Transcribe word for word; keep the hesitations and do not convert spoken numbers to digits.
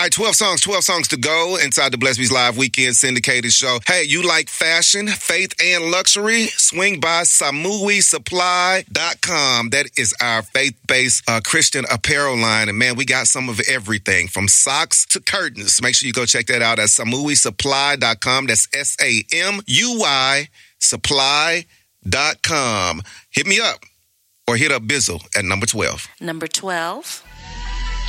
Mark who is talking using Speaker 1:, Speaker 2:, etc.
Speaker 1: right, twelve songs, twelve songs to go inside the Bless Bees Live Weekend Syndicated Show. Hey, you like fashion, faith, and luxury? Swing by Samui Supply dot com. That is our faith-based uh, Christian apparel line. And man, we got some of everything from socks to curtains. Make sure you go check that out at Samui Supply dot com. That's S A M U Y Supply dot com. Hit me up or hit up Bizzle at number twelve.
Speaker 2: Number twelve.